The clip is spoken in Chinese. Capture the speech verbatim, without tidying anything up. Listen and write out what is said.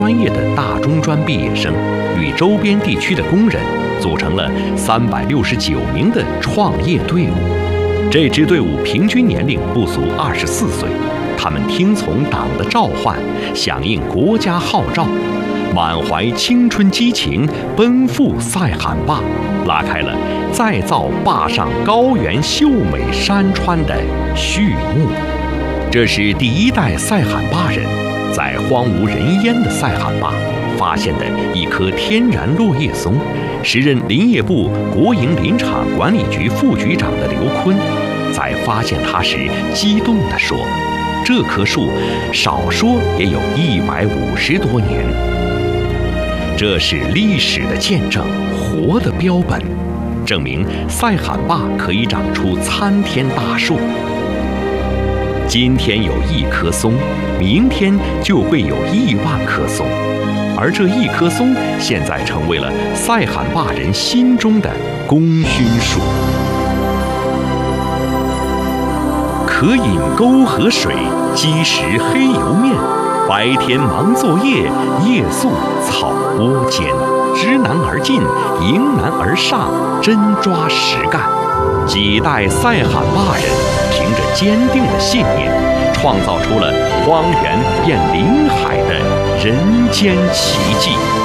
专业的大中专毕业生与周边地区的工人组成了三百六十九名的创业队伍。这支队伍平均年龄不足二十四岁，他们听从党的召唤，响应国家号召，满怀青春激情，奔赴塞罕坝，拉开了再造坝上高原秀美山川的序幕。这是第一代塞罕坝人在荒无人烟的塞罕坝发现的一棵天然落叶松。时任林业部国营林场管理局副局长的刘坤，在发现它时激动地说：“这棵树少说也有一百五十多年。”这是历史的见证，活的标本，证明塞罕坝可以长出参天大树。今天有一棵松，明天就会有亿万棵松，而这一棵松现在成为了塞罕坝人心中的功勋树。可饮沟河水，积食黑油面。白天忙作业，夜宿草窝间。知难而进，迎难而上，真抓实干。几代塞罕坝人凭着坚定的信念，创造出了荒原变林海的人间奇迹。